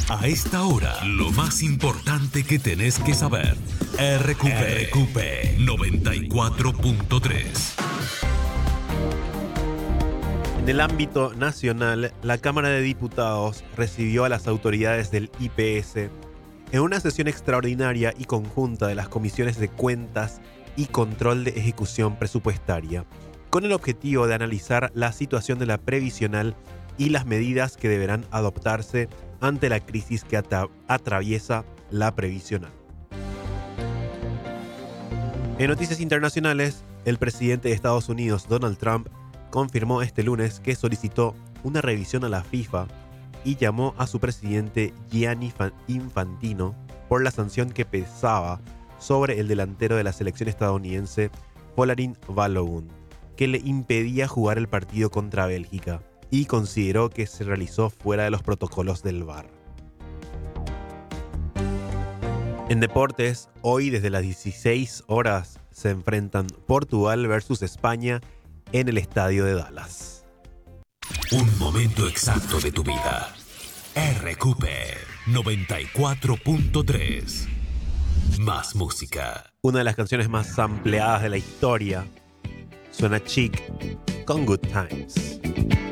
A esta hora, lo más importante que tenés que saber. RQP 94.3. En el ámbito nacional, la Cámara de Diputados recibió a las autoridades del IPS en una sesión extraordinaria y conjunta de las comisiones de cuentas y control de ejecución presupuestaria, con el objetivo de analizar la situación de la previsional y las medidas que deberán adoptarse ante la crisis que atraviesa la previsional. En noticias internacionales, el presidente de Estados Unidos, Donald Trump, confirmó este lunes que solicitó una revisión a la FIFA y llamó a su presidente Gianni Infantino por la sanción que pesaba sobre el delantero de la selección estadounidense Folarin Balogun, que le impedía jugar el partido contra Bélgica, y consideró que se realizó fuera de los protocolos del VAR. En deportes, hoy desde las 16 horas se enfrentan Portugal versus España en el estadio de Dallas. Un momento exacto de tu vida. RQP 94.3. Más música. Una de las canciones más sampleadas de la historia suena Chic con Good Times.